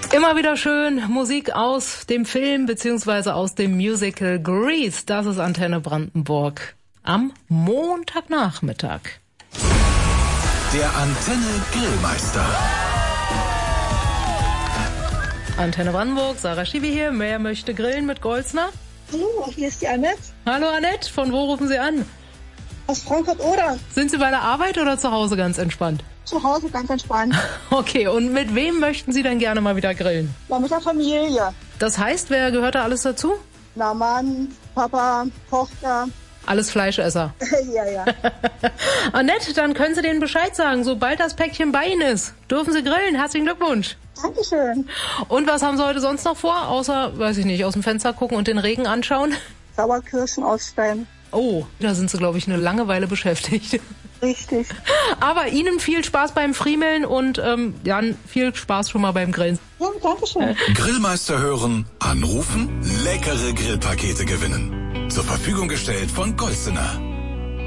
Immer wieder schön Musik aus dem Film bzw. aus dem Musical Grease. Das ist Antenne Brandenburg am Montagnachmittag. Der Antenne Grillmeister. Antenne Brandenburg, Sarah Schiebe hier. Wer möchte grillen mit Golzner? Hallo, hier ist die Annette. Hallo Annette, von wo rufen Sie an? Aus Frankfurt-Oder. Sind Sie bei der Arbeit oder zu Hause ganz entspannt? Zu Hause ganz entspannt. Okay, und mit wem möchten Sie denn gerne mal wieder grillen? Ja, mit der Familie. Das heißt, wer gehört da alles dazu? Na, Mann, Papa, Tochter. Alles Fleischesser. Ja. Annette, dann können Sie denen Bescheid sagen, sobald das Päckchen bei Ihnen ist. Dürfen Sie grillen. Herzlichen Glückwunsch. Dankeschön. Und was haben Sie heute sonst noch vor, außer, weiß ich nicht, aus dem Fenster gucken und den Regen anschauen? Sauerkirschen ausstellen. Oh, da sind Sie, glaube ich, eine Langeweile beschäftigt. Richtig. Aber Ihnen viel Spaß beim Friemeln und Jan, viel Spaß schon mal beim Grillen. Ja, dankeschön. Grillmeister hören, anrufen, leckere Grillpakete gewinnen. Zur Verfügung gestellt von Golzener.